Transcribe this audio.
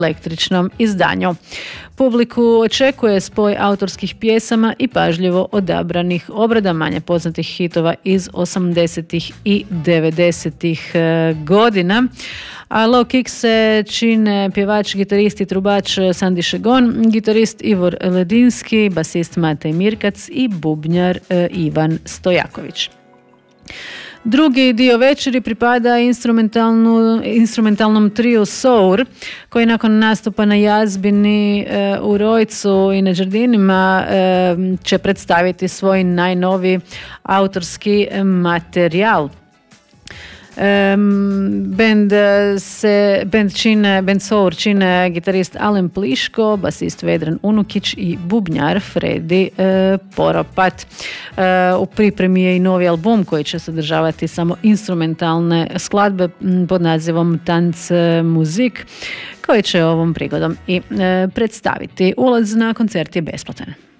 električnom izdanju. Publiku očekuje spoj autorskih pjesama i pažljivo odabranih obrada manje poznatih hitova iz 80. i 90. godina. A Low Kick se čine pjevač, gitarist i trubač Sandi Šegon, gitarist Ivor Ledinski, basist Matej Mirkac i bubnjar Ivan Stojaković. Drugi dio večeri pripada instrumentalnom triju Sour, koji nakon nastupa na Jazbini u Rojcu i na Đerdinima će predstaviti svoj najnoviji autorski materijal. Band Sour čine gitarist Alen Pliško, basist Vedran Unukić i bubnjar Fredi Poropat. U pripremi je i novi album koji će sadržavati samo instrumentalne skladbe pod nazivom Tanc muzik, koji će ovom prigodom i predstaviti. Ulaz na koncert je besplatan.